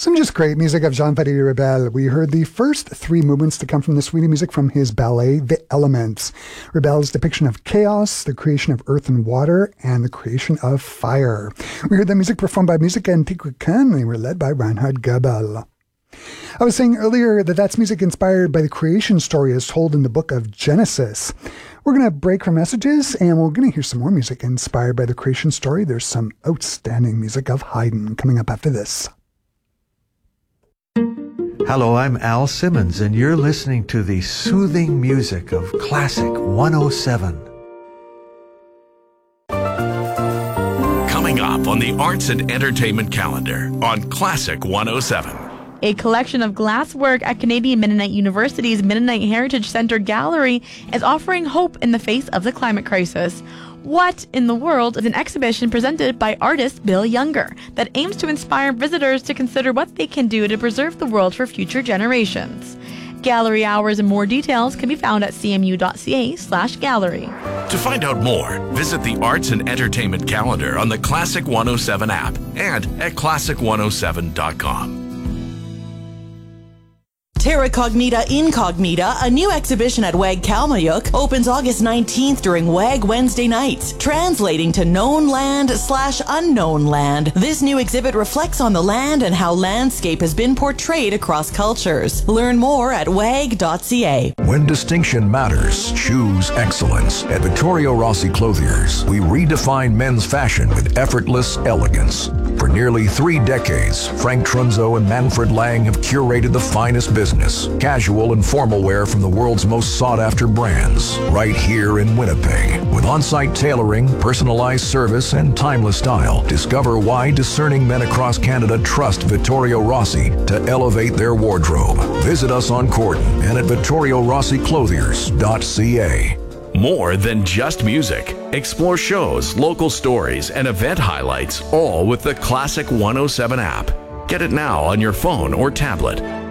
Some just great music of Jean-Paris Rebel. We heard the first three movements to come from the suite of music from his ballet, The Elements. Rebel's depiction of chaos, the creation of earth and water, and the creation of fire. We heard the music performed by Musica Antiquae, and they were led by Reinhard Goebel. I was saying earlier that that's music inspired by the creation story as told in the book of Genesis. We're going to break for messages, and we're going to hear some more music inspired by the creation story. There's some outstanding music of Haydn coming up after this. Hello, I'm Al Simmons, and you're listening to the soothing music of Classic 107. Coming up on the Arts and Entertainment calendar on Classic 107. A collection of glasswork at Canadian Mennonite University's Mennonite Heritage Centre Gallery is offering hope in the face of the climate crisis. What in the World is an exhibition presented by artist Bill Younger that aims to inspire visitors to consider what they can do to preserve the world for future generations. Gallery hours and more details can be found at cmu.ca/gallery. To find out more, visit the Arts and Entertainment calendar on the Classic 107 app and at classic107.com. Terra Cognita Incognita, a new exhibition at WAG Kalmayuk, opens August 19th during WAG Wednesday nights, translating to known land/unknown land. This new exhibit reflects on the land and how landscape has been portrayed across cultures. Learn more at wag.ca. When distinction matters, choose excellence. At Vittorio Rossi Clothiers, we redefine men's fashion with effortless elegance. For nearly 3 decades, Frank Trunzo and Manfred Lang have curated the finest business, casual and formal wear from the world's most sought-after brands, right here in Winnipeg. With on-site tailoring, personalized service, and timeless style, discover why discerning men across Canada trust Vittorio Rossi to elevate their wardrobe. Visit us on Corden and at VittorioRossiClothiers.ca. More than just music. Explore shows, local stories, and event highlights, all with the Classic 107 app. Get it now on your phone or tablet.